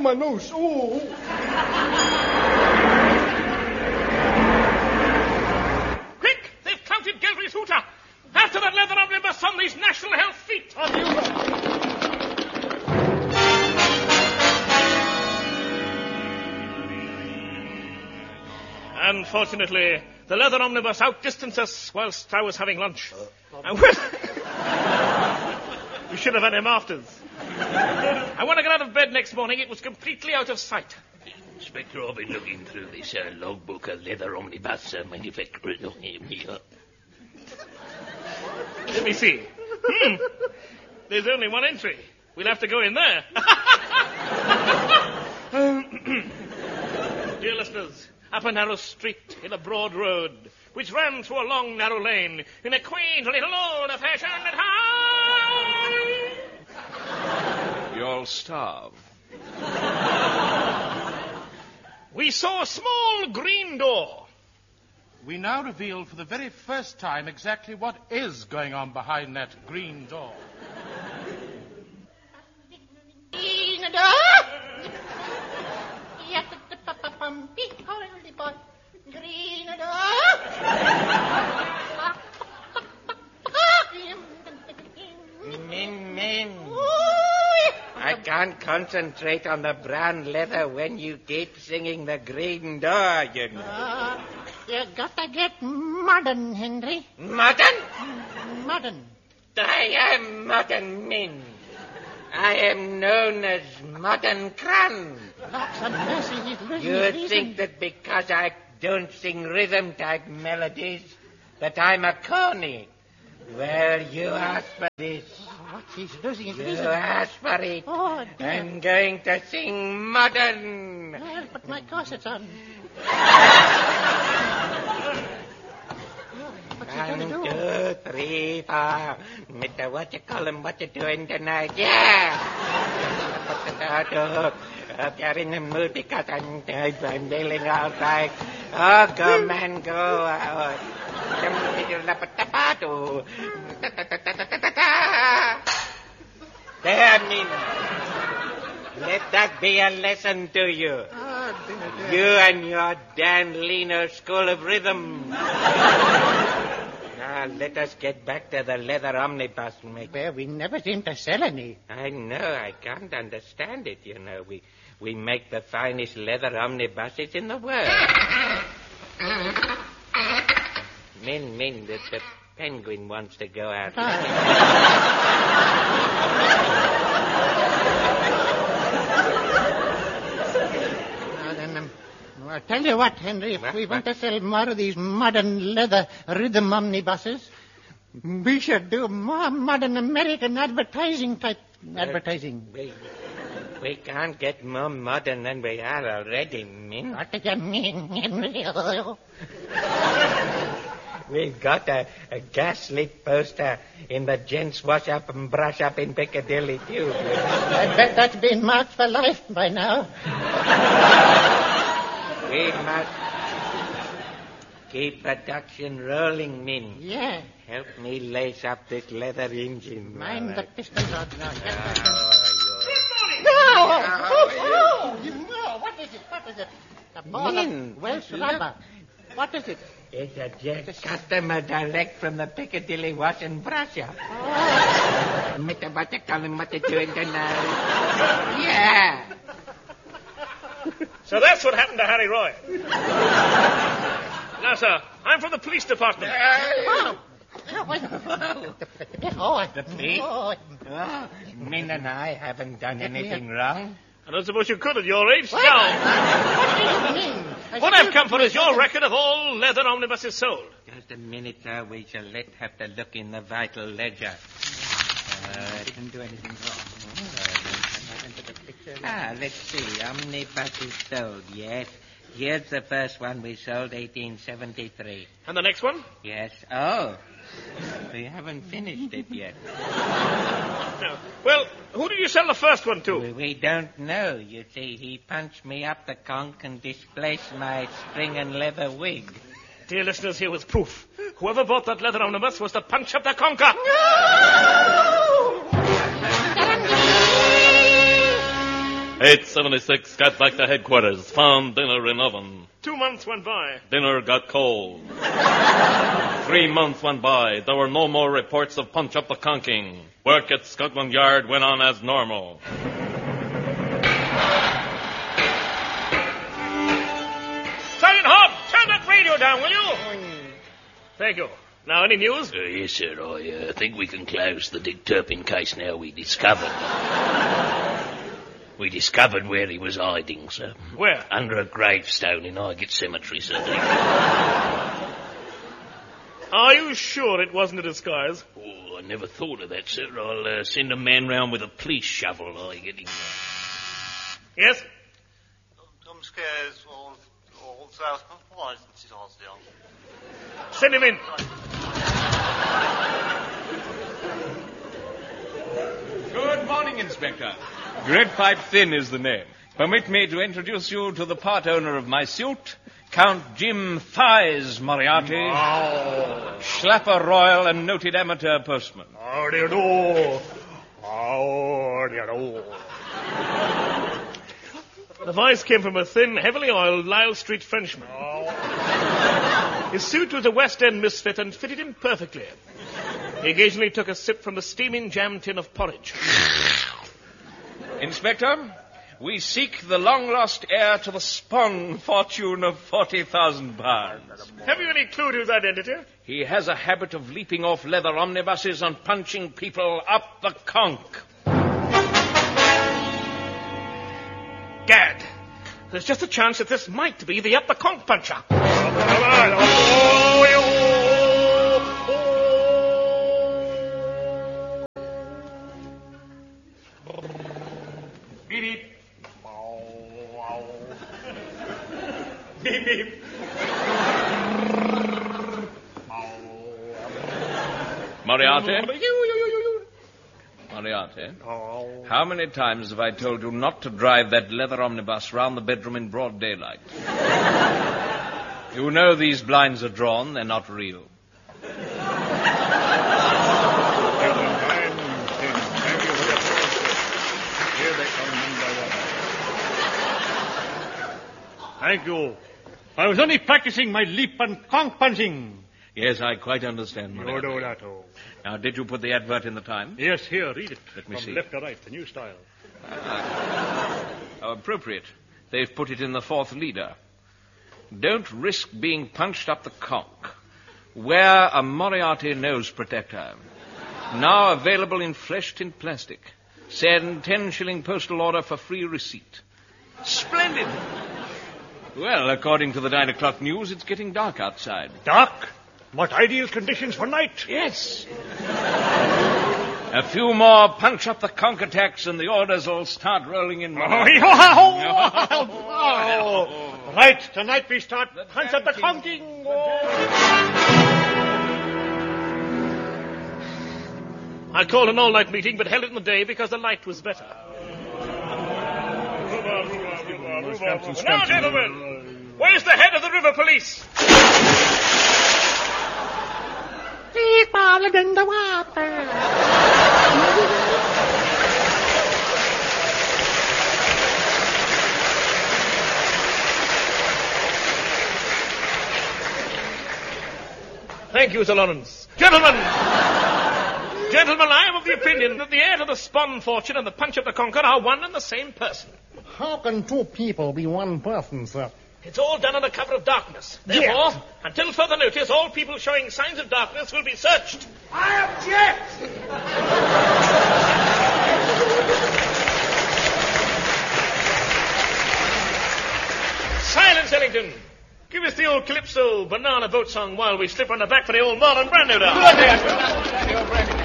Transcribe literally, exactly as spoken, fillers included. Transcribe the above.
my nose. Oh. Quick! They've counted Gelry's hooter. After that leather omnibus on these national health feet. On you. Unfortunately, the leather omnibus outdistanced us whilst I was having lunch. Uh, and well, we should have had him afters. And when I got out of bed next morning, it was completely out of sight. Inspector, I've been looking through this uh, logbook of leather omnibus uh, manufacturers. Let me see. Hmm. There's only one entry. We'll have to go in there. Dear listeners, up a narrow street in a broad road, which ran through a long, narrow lane, in a quaint little old-fashioned town. You'll starve. We saw a small green door. We now reveal for the very first time exactly what is going on behind that green door. Min, min. I can't concentrate on the brown leather when you keep singing the green door, you know. Uh, you gotta get modern, Henry. Modern? Modern. I am modern, Min. I am known as Modern Cran. Lots of mercy, he's losing You his reason. think that because I don't sing rhythm-type melodies, that I'm a coney? Well, you asked for this. What? He's losing his You reason. asked for it. Oh, dear. I'm going to sing modern. Well, put my corsets on. What's he One, going to do? two, three, four. Mister What you call him? What you doing tonight? Yeah. If you're in the mood because I'm, I'm bailing outside. Oh, go, man, go. Oh. There, Min. Let that be a lesson to you. Oh, dear, dear. You and your Dan Leno School of Rhythm. Now, let us get back to the leather omnibus maker. Well, we never seem to sell any. I know, I can't understand it, you know. We we make the finest leather omnibuses in the world. Min, Min, the, the penguin wants to go out. Now then, um, I'll tell you what, Henry, if What, we want what? to sell more of these modern leather rhythm omnibuses, we should do more modern American advertising type advertising. We, we can't get more modern than we are already, Min. What do you mean, Henry? We've got a, a gaslit poster in the gents wash up and brush up in Piccadilly, too. I bet that's been marked for life by now. We must keep production rolling, Min. Yeah. Help me lace up this leather engine. Mind all the right. pistol rod now. Get that one. Oh, No! Oh, Oh, you know. What is it? What is it? A ball Min, of Welsh look. rubber. What is it? It's a just customer direct from the Piccadilly wash and brush up. Oh. Mister What you call him? What you doing tonight? Yeah. So that's what happened to Harry Roy. Now, sir, I'm from the police department. Oh. Oh, wait. Oh, The police? Oh. Oh, Min and I haven't done anything wrong. I don't suppose you could at your age. What? Now, What do you mean? I what said I've come for is your record of all leather omnibuses sold. Just a minute, sir. We shall let have to look in the vital ledger. Uh, didn't do anything wrong. ah, let's see. Omnibuses sold, yes. Here's the first one we sold, eighteen seventy-three. And the next one? Yes. Oh, we haven't finished it yet. No. Well, who did you sell the first one to? We, we don't know. You see, he punched me up the conch and displaced my string and leather wig. Dear listeners, here was proof. Whoever bought that leather omnibus was to punch up the conker. eight seventy-six got back to headquarters. Found dinner in oven. Two months went by. Dinner got cold. Three months went by. There were no more reports of punch up the conking. Work at Scotland Yard went on as normal. Sergeant Hobb, turn that radio down, will you? Thank you. Now, any news? Uh, yes, sir. I uh, think we can close the Dick Turpin case now. We discovered... we discovered where he was hiding, sir. Where? Under a gravestone in Highgate Cemetery, sir. Are you sure it wasn't a disguise? Oh, I never thought of that, sir. I'll uh, send a man round with a police shovel. I get him. Yes? Some scares all, all South licenses are still. Send him in. Good morning, Inspector. Great Pipe Thin is the name. Permit me to introduce you to the part owner of my suit, Count Jim Thighs Moriarty, oh. Schlapper Royal and noted amateur postman. How do you do? How do you do? The voice came from a thin, heavily oiled Lyle Street Frenchman. Oh. His suit was a West End misfit and fitted him perfectly. He occasionally took a sip from a steaming jam tin of porridge. Inspector, we seek the long-lost heir to the Spon fortune of forty thousand pounds. Have you any clue to his identity? He has a habit of leaping off leather omnibuses and punching people up the conch. Gad, there's just a chance that this might be the up-the-conch puncher. Beep, beep. Beep, beep. Moriarty? Moriarty? How many times have I told you not to drive that leather omnibus round the bedroom in broad daylight? You know these blinds are drawn, they're not real. Thank you. I was only practicing my leap and conch punching. Yes, I quite understand, No, Moriarty. no, that, oh. Now, did you put the advert in the Times? Yes, here, read it. Let me From see. left to right, the new style. How appropriate. They've put it in the fourth leader. Don't risk being punched up the conch. Wear a Moriarty nose protector. Now available in flesh-tint plastic. Send ten shilling postal order for free receipt. Splendid. Well, according to the nine o'clock news, it's getting dark outside. Dark? What ideal conditions for night. Yes. A few more punch up the conch attacks and the orders will start rolling in. Oh, oh, oh. Right, tonight we start punch up the conking. I called an all-night meeting, but held it in the day because the light was better. Now, gentlemen, where's the head of the river police? People in the water. Thank you, Sir Lawrence. Gentlemen! Gentlemen, I am of the opinion that the heir to the Spon fortune and the punch up the conquer are one and the same person. How can two people be one person, sir? It's all done under cover of darkness. Therefore, Yes. until further notice, all people showing signs of darkness will be searched. I object! Silence, Ellington. Give us the old Calypso banana boat song while we slip on the back for the old Marlon Brando down. Good,